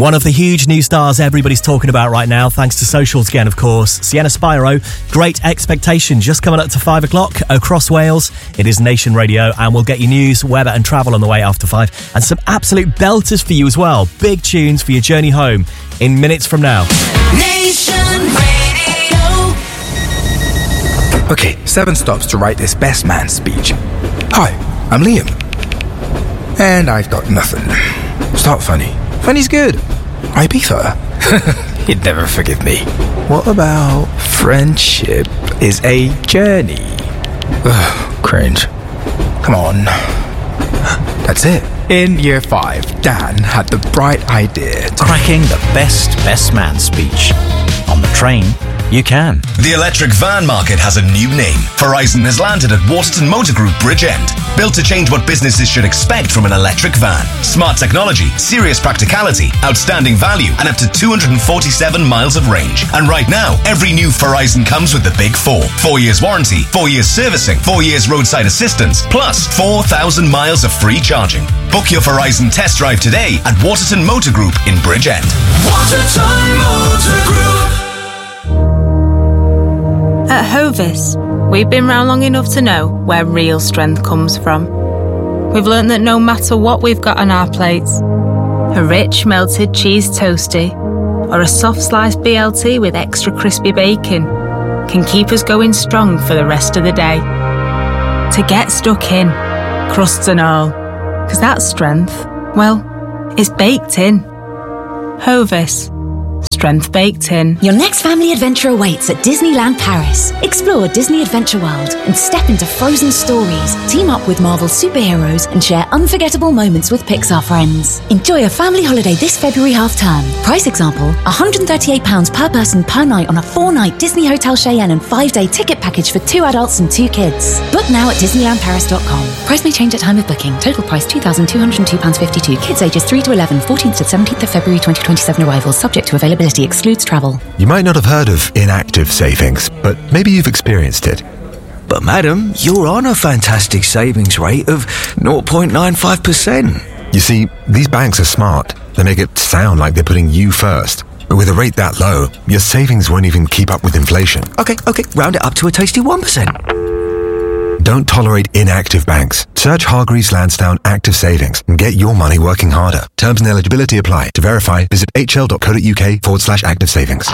One of the huge new stars everybody's talking about right now, thanks to socials again, of course. Sienna Spyro, Great Expectation, just coming up to 5 o'clock across Wales. It is Nation Radio, and we'll get you news, weather and travel on the way after 5. And some absolute belters for you as well. Big tunes for your journey home in minutes from now. Nation Radio. Okay, 7 stops to write this best man speech. Hi, I'm Liam. And I've got nothing. Start funny. Funny's good. Ibiza. You'd never forgive me. What about friendship is a journey? Ugh, cringe. Come on. That's it. In year 5, Dan had the bright idea to cracking the best man speech. On the train, you can. The electric van market has a new name. Horizon has landed at Waterton Motor Group Bridgend. Built to change what businesses should expect from an electric van. Smart technology, serious practicality, outstanding value, and up to 247 miles of range. And right now, every new Horizon comes with the Big 4. 4 years warranty, 4 years servicing, 4 years roadside assistance, plus 4,000 miles of free charging. Book your Horizon test drive today at Waterton Motor Group in Bridgend. Waterton Motor Group. At Hovis, we've been round long enough to know where real strength comes from. We've learnt that no matter what we've got on our plates, a rich melted cheese toasty or a soft sliced BLT with extra crispy bacon can keep us going strong for the rest of the day. To get stuck in, crusts and all, because that strength, well, it's baked in. Hovis. Strength baked in. Your next family adventure awaits at Disneyland Paris. Explore Disney Adventure World and step into frozen stories. Team up with Marvel superheroes and share unforgettable moments with Pixar friends. Enjoy a family holiday this February half-term. Price example, £138 per person per night on a 4-night Disney Hotel Cheyenne and 5-day ticket package for 2 adults and 2 kids. Book now at DisneylandParis.com. Price may change at time of booking. Total price £2,202.52. Kids ages 3 to 11, 14th to 17th of February 2027 arrivals. Subject to availability. Excludes travel. You might not have heard of inactive savings, but maybe you've experienced it. But madam, you're on a fantastic savings rate of 0.95%. You see, these banks are smart. They make it sound like they're putting you first. But with a rate that low, your savings won't even keep up with inflation. Okay, round it up to a tasty 1%. Don't tolerate inactive banks. Search Hargreaves Lansdowne Active Savings and get your money working harder. Terms and eligibility apply. To verify, visit hl.co.uk/active savings.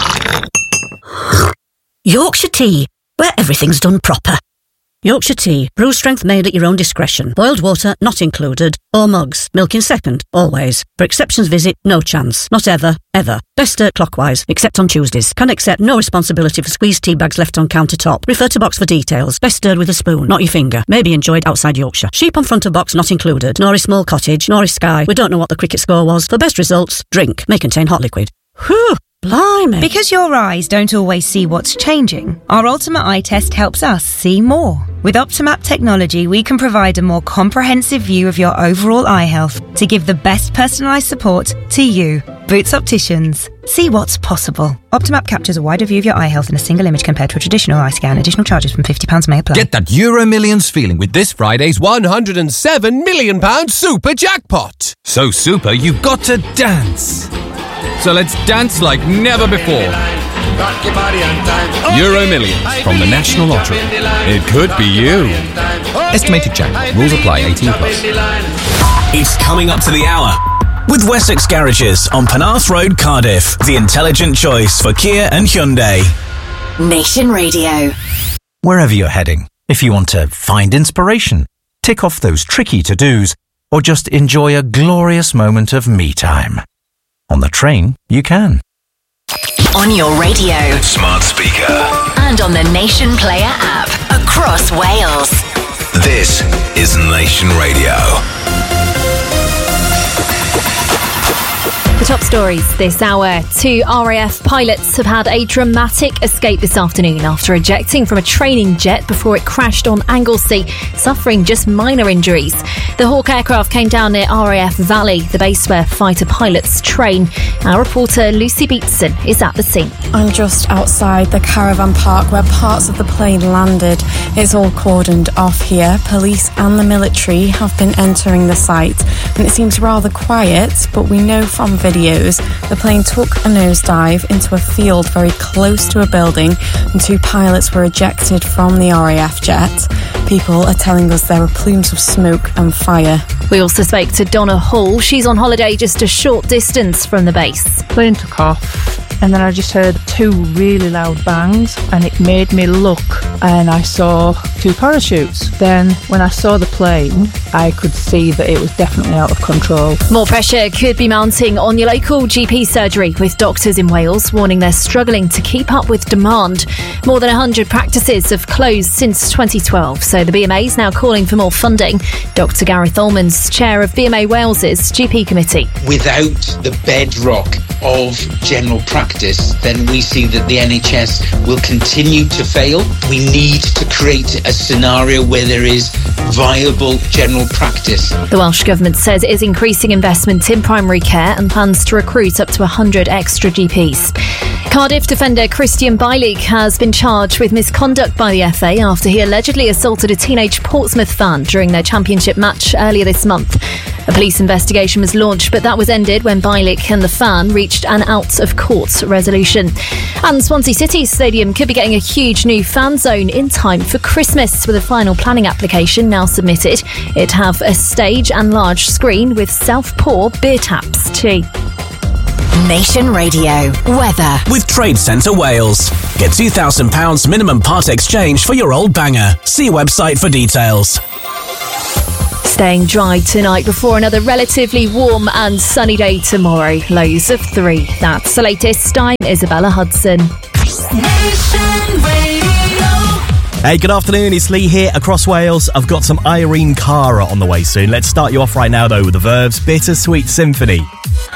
Yorkshire Tea, where everything's done proper. Yorkshire Tea, brew strength made at your own discretion. Boiled water not included. Or mugs, milk in second, always. For exceptions visit, no chance. Not ever, ever. Best stir clockwise, except on Tuesdays. Can accept no responsibility for squeezed tea bags left on countertop. Refer to box for details. Best stirred with a spoon, not your finger. May be enjoyed outside Yorkshire. Sheep on front of box not included. Nor is small cottage, nor is Sky. We don't know what the cricket score was. For best results, drink. May contain hot liquid. Whew! Blimey. Because your eyes don't always see what's changing, our Ultimate Eye Test helps us see more. With Optimap technology, we can provide a more comprehensive view of your overall eye health to give the best personalised support to you. Boots Opticians. See what's possible. Optimap captures a wider view of your eye health in a single image compared to a traditional eye scan. Additional charges from £50 may apply. Get that Euro Millions feeling with this Friday's £107 million super jackpot. So super, you've got to dance. So let's dance like never before. Euro Millions from the National Lottery. It could be you. Estimated jackpot. Rules apply. 18+. It's coming up to the hour. With Wessex Garages on Penarth Road, Cardiff. The intelligent choice for Kia and Hyundai. Nation Radio. Wherever you're heading, if you want to find inspiration, tick off those tricky to-dos, or just enjoy a glorious moment of me time. On the train, you can. On your radio. Smart speaker. And on the Nation Player app. Across Wales. This is Nation Radio. The top stories this hour. 2 RAF pilots have had a dramatic escape this afternoon after ejecting from a training jet before it crashed on Anglesey, suffering just minor injuries. The Hawk aircraft came down near RAF Valley, the base where fighter pilots train. Our reporter Lucy Beatson is at the scene. I'm just outside the caravan park where parts of the plane landed. It's all cordoned off here. Police and the military have been entering the site, and it seems rather quiet, but we know from video videos, the plane took a nosedive into a field very close to a building and 2 pilots were ejected from the RAF jet. People are telling us there were plumes of smoke and fire. We also spoke to Donna Hall. She's on holiday just a short distance from the base. Plane took off and then I just heard 2 really loud bangs and it made me look and I saw 2 parachutes. Then when I saw the plane, I could see that it was definitely out of control. More pressure could be mounting on your local GP surgery, with doctors in Wales warning they're struggling to keep up with demand. More than 100 practices have closed since 2012, so the BMA is now calling for more funding. Dr Gareth Ullman's chair of BMA Wales's GP committee. Without the bedrock of general practice, then we see that the NHS will continue to fail. We need to create a scenario where there is viable general practice. The Welsh Government says it is increasing investment in primary care and plans to recruit up to 100 extra GPs. Cardiff defender Christian Bielik has been charged with misconduct by the FA after he allegedly assaulted a teenage Portsmouth fan during their championship match earlier this month. A police investigation was launched, but that was ended when Bielik and the fan reached an out-of-court resolution. And Swansea City Stadium could be getting a huge new fan zone in time for Christmas, with a final planning application now submitted. It'd have a stage and large screen with self-pour beer taps too. Nation Radio weather with Trade Centre Wales. Get £2,000 minimum part exchange for your old banger. See website for details. Staying dry tonight before another relatively warm and sunny day tomorrow. Lows of 3. That's the latest. I'm Isabella Hudson. Hey, good afternoon. It's Lee here across Wales. I've got some Irene Cara on the way soon. Let's start you off right now, though, with the Verve's Bittersweet Symphony.